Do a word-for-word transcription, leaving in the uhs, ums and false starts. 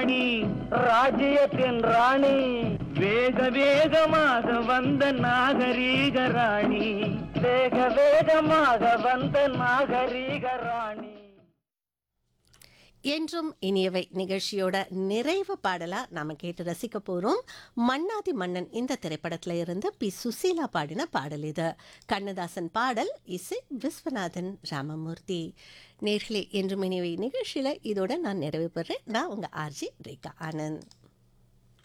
ராணி, ராஜ்யத்தின் ராணி, வேக வேகமாக வந்த நாகரீக ராணி, வேக வேகமாக வந்த நாகரீக ராணி. என்றும் இனியவை நிகழ்ச்சியோட நிறைவு பாடலா நாம கேட்டு ரசிக்க போறோம். மன்னாதி மன்னன் இந்த திரைப்படத்துல இருந்து பி சுசீலா பாடின பாடல் இது. கண்ணதாசன் பாடல், இசை விஸ்வநாதன் ராமமூர்த்தி. நேர்களே, என்றும் இனியவை நிகழ்ச்சியில இதோட நான் நிறைவு பெறேன். நான் உங்க ஆர்ஜி ரேகா ஆனந்த்.